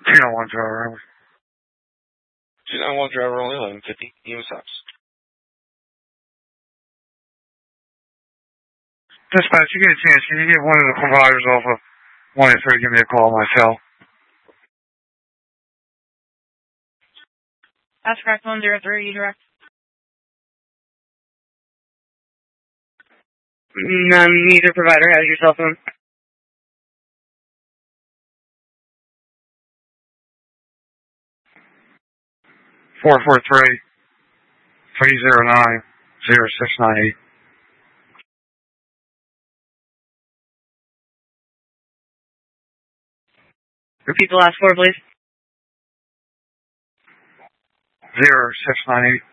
291 driver only. 291 driver only, 1150. EMS stops. Dispatch, you get a chance. Can you get one of the providers off of 183? Give me a call on my cell. That's correct. 103, you direct. Neither provider has your cell phone. 443-309-0698. Repeat the last four, please. 0698.